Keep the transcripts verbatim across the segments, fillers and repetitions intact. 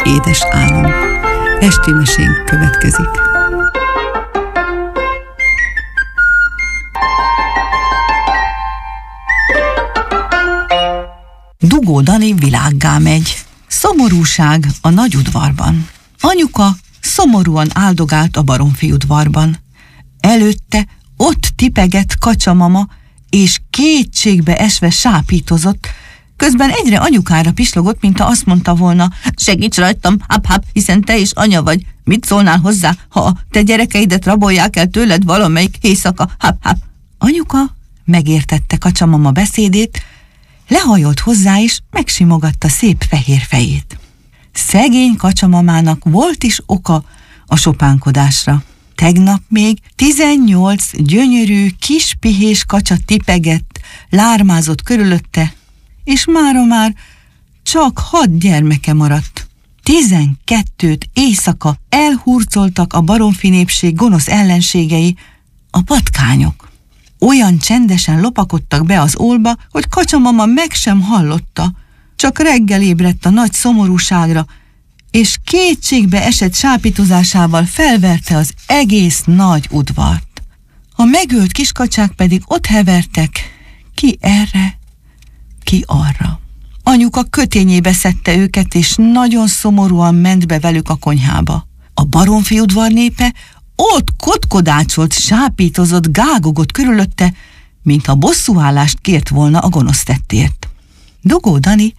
édes álom. Esti mesénk következik. Dugó Dani világgá megy. Szomorúság a nagy udvarban. Anyuka szomorúan áldogált a baromfi udvarban. Előtte ott tipegett kacsamama, és kétségbe esve sápítozott, közben egyre anyukára pislogott, mint ha azt mondta volna: segíts rajtam, hap-hap, hiszen te is anya vagy. Mit szólnál hozzá, ha a te gyerekeidet rabolják el tőled valamelyik éjszaka, hap-hap. Anyuka megértette kacsamama beszédét, lehajolt hozzá, és megsimogatta szép fehér fejét. Szegény kacsamamának volt is oka a sopánkodásra. Tegnap még tizennyolc gyönyörű, kis pihés kacsa tipegett, lármázott körülötte, és mára már csak hat gyermeke maradt. Tizenkettőt éjszaka elhurcoltak a baromfi népség gonosz ellenségei, a patkányok. Olyan csendesen lopakodtak be az ólba, hogy kacsamama meg sem hallotta, csak reggel ébredt a nagy szomorúságra, és kétségbe esett sápítozásával felverte az egész nagy udvart. A megölt kiskacsák pedig ott hevertek, ki erre, ki arra. Anyuka kötényébe szedte őket, és nagyon szomorúan ment be velük a konyhába. A baromfi udvar népe ott kotkodácsolt, sápítozott, gágogott körülötte, mintha bosszúállást kért volna a gonosz tettért. Dugó Dani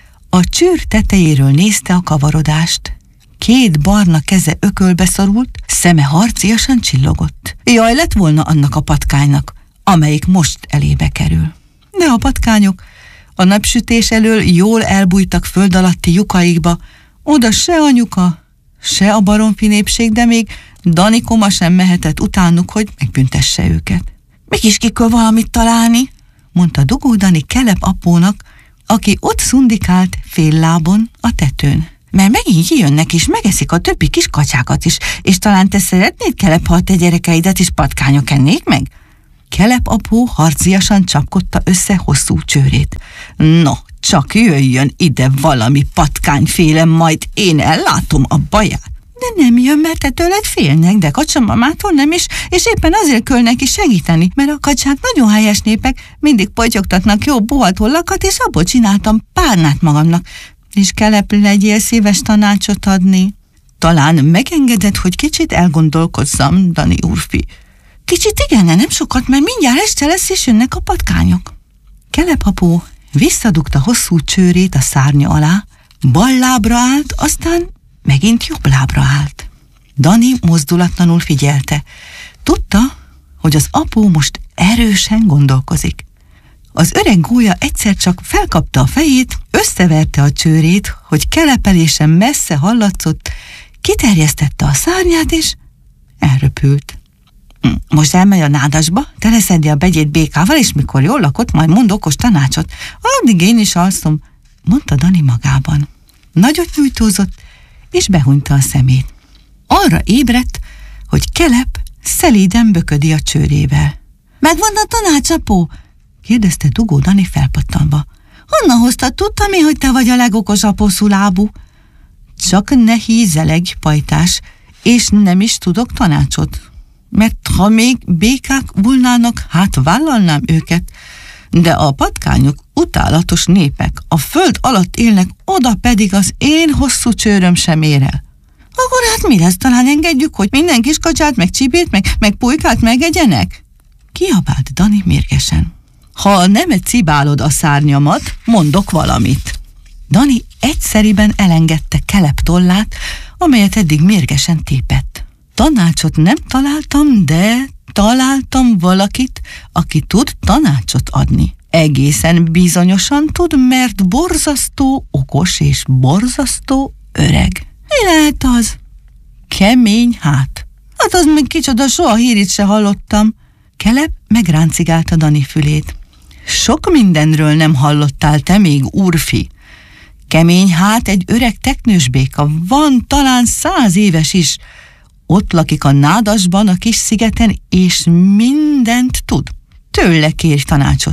a csőr tetejéről nézte a kavarodást. Két barna keze ökölbe szorult, szeme harciasan csillogott. Jaj, lett volna annak a patkánynak, amelyik most elébe kerül. De a patkányok a napsütés elől jól elbújtak föld alatti lyukaikba, oda se anyuka, se a baromfi népség, de még Dani koma sem mehetett utánuk, hogy megbüntesse őket. Mégis ki kell valamit találni, mondta Dugó Dani Kelep apónak, aki ott szundikált fél lábon a tetőn. Mert megint jönnek és megeszik a többi kis kacsákat is, és talán te szeretnéd, Kelep, ha a te gyerekeidet is patkányok ennék meg? Kelep apó harciasan csapkodta össze hosszú csőrét. No, csak jöjjön ide valami patkányféle, majd én ellátom a baját. De nem jön, mert te tőled félnek, de kacsamamától nem is, és éppen azért kell neki segíteni, mert a kacsák nagyon helyes népek, mindig potyogtatnak jó bohatollakat, és abból csináltam párnát magamnak. És Kelep, legyél szíves tanácsot adni. Talán megengeded, hogy kicsit elgondolkozzam, Dani úrfi. Kicsit igen, nem sokat, mert mindjárt este lesz, és jönnek a patkányok. Kelep apó visszadugta hosszú csőrét a szárnya alá, bal lábra állt, aztán megint jobb lábra állt. Dani mozdulatlanul figyelte. Tudta, hogy az apó most erősen gondolkozik. Az öreg gólya egyszer csak felkapta a fejét, összeverte a csőrét, hogy kelepelésen messze hallatszott, kiterjesztette a szárnyát, és elröpült. Most elmegy a nádasba, teleszedje a begyét békával, és mikor jól lakott, majd mond okos tanácsot. Addig én is alszom, mondta Dani magában. Nagyot nyújtózott, és behunyta a szemét. Arra ébredt, hogy Kelep szelíden böködi a csőrével. Megvan a tanács, apó? kérdezte Dugó Dani felpattanva. Honnan hoztad, tudtam én, hogy te vagy a legokosabb hosszú lábú? Csak ne hízelegj, pajtás, és nem is tudok tanácsot. Mert ha még békák volnának, hát vállalnám őket, de a patkányok utálatos népek, a föld alatt élnek, oda pedig az én hosszú csőröm sem ér el. Akkor hát mi lesz, talán engedjük, hogy minden kiskacsát, meg csibét, meg, meg pulykát megegyenek? Kiabált Dani mérgesen. Ha nem cibálod a szárnyamat, mondok valamit. Dani egyszeriben elengedte Kelep tollát, amelyet eddig mérgesen tépett. Tanácsot nem találtam, de találtam valakit, aki tud tanácsot adni. Egészen bizonyosan tud, mert borzasztó okos és borzasztó öreg. Mi lehet az? Kemény hát. Hát az még kicsoda, soha hírét se hallottam. Kelep megráncigálta Dani fülét. Sok mindenről nem hallottál te még, úrfi. Kemény hát egy öreg teknős béka, van talán száz éves is. Ott lakik a nádasban, a kis szigeten, és mindent tud. Tőle kérj tanácsot.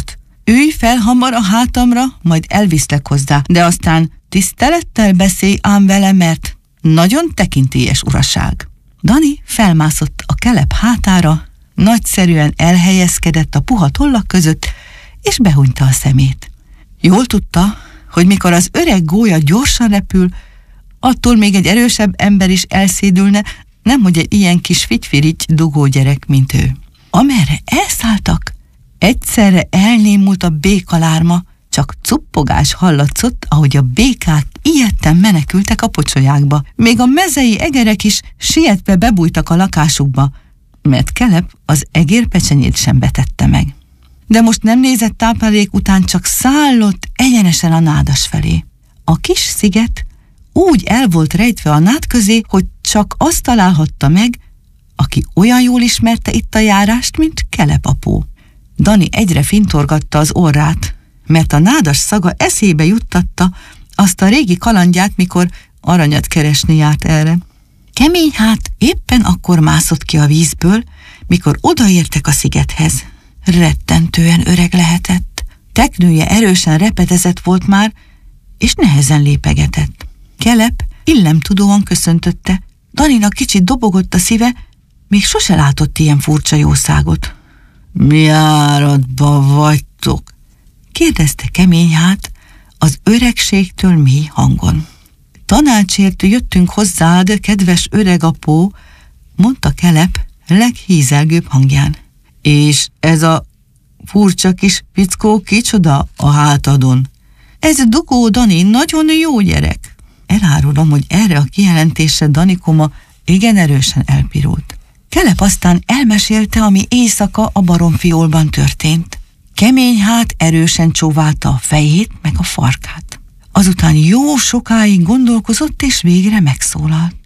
Ülj fel hamar a hátamra, majd elviszlek hozzá, de aztán tisztelettel beszélj ám vele, mert nagyon tekintélyes uraság. Dani felmászott a kelep hátára, nagyszerűen elhelyezkedett a puha tollak között, és behunyta a szemét. Jól tudta, hogy mikor az öreg gólya gyorsan repül, attól még egy erősebb ember is elszédülne, nemhogy egy ilyen kis figyfirigy dugó gyerek, mint ő. Amerre elszálltak, egyszerre elnémult a békalárma, csak cuppogás hallatszott, ahogy a békák ijedten menekültek a pocsolyákba. Még a mezei egerek is sietve bebújtak a lakásukba, mert Kelep az egérpecsenyét sem betette meg. De most nem nézett táplálék után, csak szállott egyenesen a nádas felé. A kis sziget úgy el volt rejtve a nád közé, hogy csak azt találhatta meg, aki olyan jól ismerte itt a járást, mint Kelep apó. Dani egyre fintorgatta az orrát, mert a nádas szaga eszébe juttatta azt a régi kalandját, mikor aranyat keresni járt erre. Keményhát éppen akkor mászott ki a vízből, mikor odaértek a szigethez. Rettentően öreg lehetett. Teknője erősen repedezett volt már, és nehezen lépegetett. Kelep illemtudóan köszöntötte. Daninak kicsit dobogott a szíve, még sose látott ilyen furcsa jószágot. Mi áradba vagytok? Kérdezte Keményhát az öregségtől mély hangon. Tanácsért jöttünk hozzád, kedves öregapó, mondta Kelep leghízelgőbb hangján. És ez a furcsa kis fickó kicsoda a hátadon? Ez Dugó Dani, nagyon jó gyerek. Elárulom, hogy erre a kijelentésre Danikoma igen erősen elpirult. Kelep aztán elmesélte, ami éjszaka a baromfiolban történt. Keményhát erősen csóválta a fejét meg a farkát. Azután jó sokáig gondolkozott, és végre megszólalt.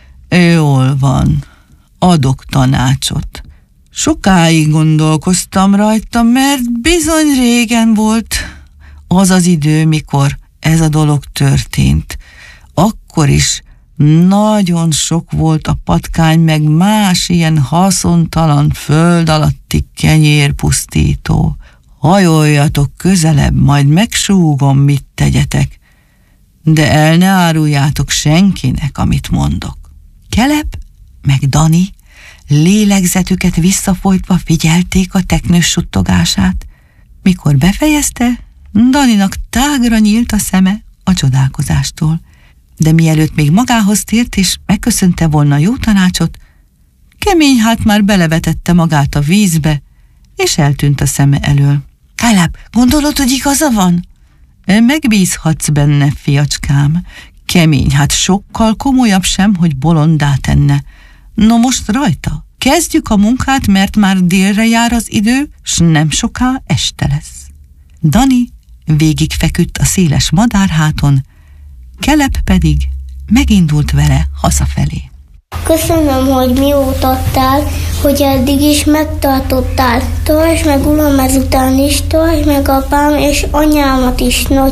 Jól van, adok tanácsot. Sokáig gondolkoztam rajta, mert bizony régen volt az az idő, mikor ez a dolog történt. Akkor is nagyon sok volt a patkány, meg más ilyen haszontalan föld alatti kenyérpusztító. Hajoljatok közelebb, majd megsúgom, mit tegyetek, de el ne áruljátok senkinek, amit mondok. Kelep meg Dani lélegzetüket visszafolytva figyelték a teknős suttogását. Mikor befejezte, Daninak tágra nyílt a szeme a csodálkozástól, de mielőtt még magához tért és megköszönte volna jó tanácsot, Keményhát már belevetette magát a vízbe, és eltűnt a szeme elől. Kelep, gondolod, hogy igaza van? Megbízhatsz benne, fiacskám. Keményhát sokkal komolyabb sem, hogy bolonddá tenne. No most rajta. Kezdjük a munkát, mert már délre jár az idő, s nem soká este lesz. Dani végigfeküdt a széles madárháton, Kelep pedig megindult vele hazafelé. Köszönöm, hogy mióta adtál, hogy eddig is megtartottál. Tartsd meg uram ezután is, tartsd meg apám és anyámat is, nagy